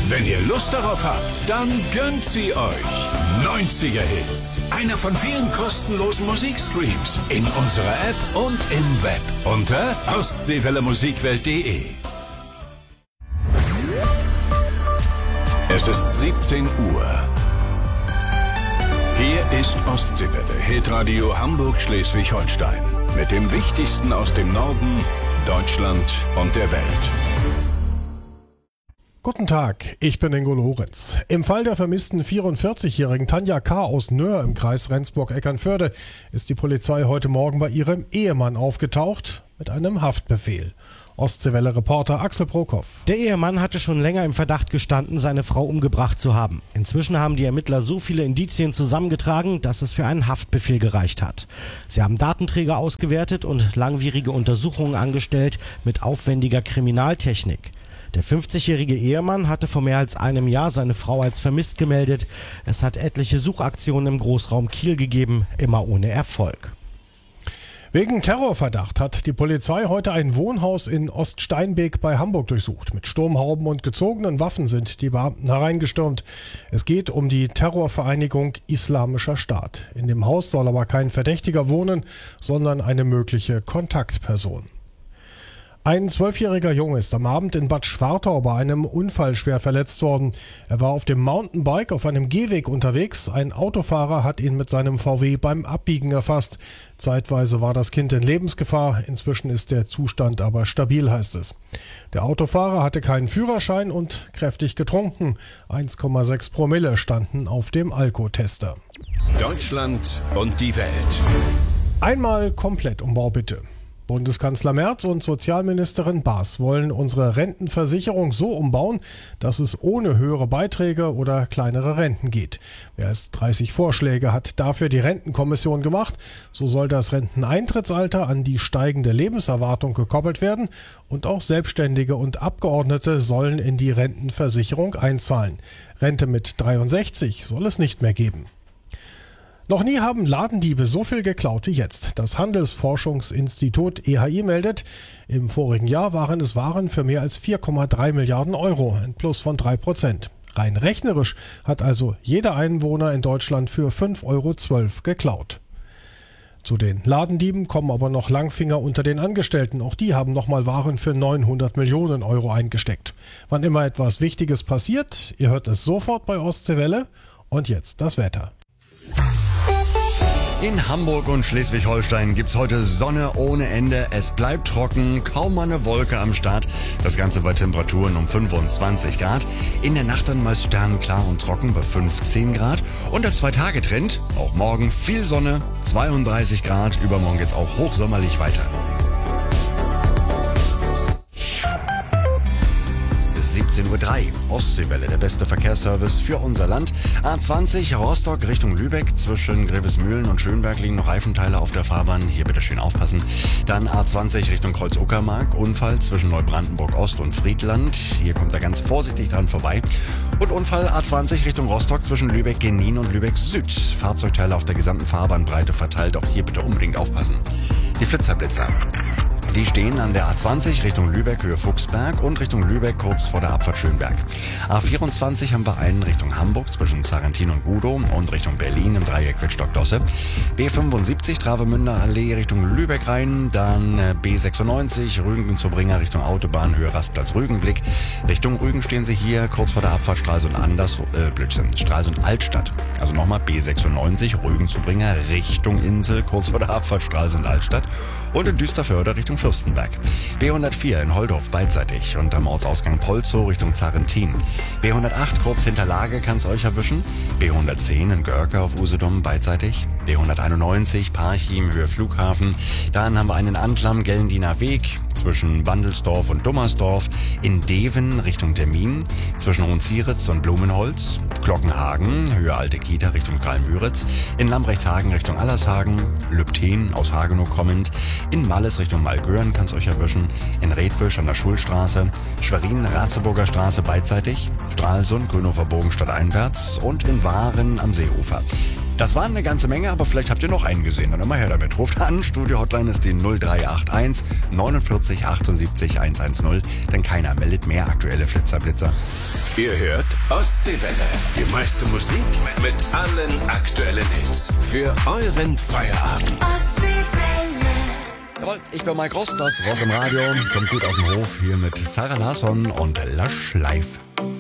Wenn ihr Lust darauf habt, dann gönnt sie euch. 90er Hits. Einer von vielen kostenlosen Musikstreams. In unserer App und im Web. Unter ostseewellemusikwelt.de. Es ist 17 Uhr. Hier ist Ostseewelle, Hitradio Hamburg-Schleswig-Holstein. Mit dem Wichtigsten aus dem Norden, Deutschland und der Welt. Guten Tag, ich bin Ingo Lorenz. Im Fall der vermissten 44-jährigen Tanja K. aus Nöhr im Kreis Rendsburg-Eckernförde ist die Polizei heute Morgen bei ihrem Ehemann aufgetaucht mit einem Haftbefehl. Ostseewelle-Reporter Axel Prokop. Der Ehemann hatte schon länger im Verdacht gestanden, seine Frau umgebracht zu haben. Inzwischen haben die Ermittler so viele Indizien zusammengetragen, dass es für einen Haftbefehl gereicht hat. Sie haben Datenträger ausgewertet und langwierige Untersuchungen angestellt mit aufwendiger Kriminaltechnik. Der 50-jährige Ehemann hatte vor mehr als einem Jahr seine Frau als vermisst gemeldet. Es hat etliche Suchaktionen im Großraum Kiel gegeben, immer ohne Erfolg. Wegen Terrorverdacht hat die Polizei heute ein Wohnhaus in Oststeinbeek bei Hamburg durchsucht. Mit Sturmhauben und gezogenen Waffen sind die Beamten hereingestürmt. Es geht um die Terrorvereinigung Islamischer Staat. In dem Haus soll aber kein Verdächtiger wohnen, sondern eine mögliche Kontaktperson. Ein 12-jähriger Junge ist am Abend in Bad Schwartau bei einem Unfall schwer verletzt worden. Er war auf dem Mountainbike auf einem Gehweg unterwegs. Ein Autofahrer hat ihn mit seinem VW beim Abbiegen erfasst. Zeitweise war das Kind in Lebensgefahr. Inzwischen ist der Zustand aber stabil, heißt es. Der Autofahrer hatte keinen Führerschein und kräftig getrunken. 1,6 Promille standen auf dem Alkotester. Deutschland und die Welt. Einmal Komplettumbau bitte. Bundeskanzler Merz und Sozialministerin Baas wollen unsere Rentenversicherung so umbauen, dass es ohne höhere Beiträge oder kleinere Renten geht. Mehr als 30 Vorschläge hat dafür die Rentenkommission gemacht. So soll das Renteneintrittsalter an die steigende Lebenserwartung gekoppelt werden und auch Selbstständige und Abgeordnete sollen in die Rentenversicherung einzahlen. Rente mit 63 soll es nicht mehr geben. Noch nie haben Ladendiebe so viel geklaut wie jetzt. Das Handelsforschungsinstitut EHI meldet, im vorigen Jahr waren es Waren für mehr als 4,3 Milliarden Euro, ein Plus von 3%. Rein rechnerisch hat also jeder Einwohner in Deutschland für 5,12 Euro geklaut. Zu den Ladendieben kommen aber noch Langfinger unter den Angestellten. Auch die haben nochmal Waren für 900 Millionen Euro eingesteckt. Wann immer etwas Wichtiges passiert, ihr hört es sofort bei Ostseewelle. Und jetzt das Wetter. In Hamburg und Schleswig-Holstein gibt's heute Sonne ohne Ende. Es bleibt trocken, kaum mal eine Wolke am Start. Das Ganze bei Temperaturen um 25 Grad. In der Nacht dann meist sternklar und trocken bei 15 Grad. Und der 2-Tage-Trend, auch morgen viel Sonne, 32 Grad. Übermorgen geht's auch hochsommerlich weiter. 17:03 Uhr. Ostseewelle, der beste Verkehrsservice für unser Land. A20 Rostock Richtung Lübeck. Zwischen Grevesmühlen und Schönberg liegen noch Reifenteile auf der Fahrbahn. Hier bitte schön aufpassen. Dann A20 Richtung Kreuz-Uckermark. Unfall zwischen Neubrandenburg Ost und Friedland. Hier kommt er ganz vorsichtig dran vorbei. Und Unfall A20 Richtung Rostock zwischen Lübeck-Genin und Lübeck Süd. Fahrzeugteile auf der gesamten Fahrbahnbreite verteilt. Auch hier bitte unbedingt aufpassen. Die Flitzerblitzer. Die stehen an der A20 Richtung Lübeck, Höhe Fuchsberg und Richtung Lübeck kurz vor der Abfahrt Schönberg. A24 haben wir einen Richtung Hamburg zwischen Sarrentin und Gudow und Richtung Berlin im Dreieck Wittstock-Dosse. B75 Travemünder Allee Richtung Lübeck rein, dann B96 Rügen zur Bringer Richtung Autobahn, Höhe Rastplatz Rügenblick. Richtung Rügen stehen sie hier kurz vor der Abfahrt Stralsund Stralsund Altstadt. Also nochmal B96 Rügen zu Bringer Richtung Insel, kurz vor der Abfahrt Stralsund Altstadt. Und in Düsterförde Richtung Fürstenberg. B104 in Holdorf beidseitig und am Ortsausgang Polzow Richtung Zarrentin. B108 kurz hinter Lage kann's euch erwischen. B110 in Görke auf Usedom beidseitig. B191 Parchim Höhe Flughafen. Dann haben wir einen Anklam Gellendiner Weg zwischen Wandelsdorf und Dummersdorf. In Deven Richtung Termin. Zwischen Hohenzieritz und Blumenholz. Glockenhagen Höhe Alte Kita Richtung Kalmüritz. In Lambrechtshagen Richtung Allershagen. Lübten aus Hagenow kommend. In Malles Richtung Malgören kann's euch erwischen. In Redwisch an der Schulstraße. Schwerin Ratzeburger Straße beidseitig. Stralsund Grünhofer Bogen stadteinwärts. Und in Waren am Seeufer. Das waren eine ganze Menge, aber vielleicht habt ihr noch einen gesehen. Dann immer her damit. Ruft an, Studio-Hotline ist die 0381 49 78 110, denn keiner meldet mehr aktuelle Flitzer-Blitzer. Ihr hört Ostseewelle. Die meiste Musik mit allen aktuellen Hits. Für euren Feierabend. Jawohl, ich bin Mike Ross, das Ross im Radio. Kommt gut auf den Hof hier mit Sarah Larsson und Lush Live.